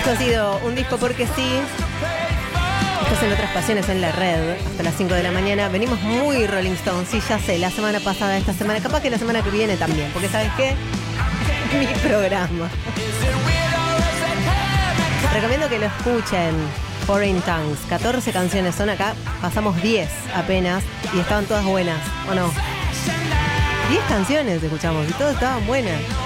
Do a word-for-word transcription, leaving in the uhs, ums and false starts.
Esto ha sido un disco porque sí. Estás en Otras Pasiones en la red hasta las cinco de la mañana. Venimos muy Rolling Stones, sí, ya sé, la semana pasada, esta semana, capaz que la semana que viene también, porque ¿sabes qué? Mi programa. Recomiendo que lo escuchen. Foreign Tongues, catorce canciones son acá, pasamos diez apenas y estaban todas buenas, ¿o no? diez canciones escuchamos y todas estaban buenas.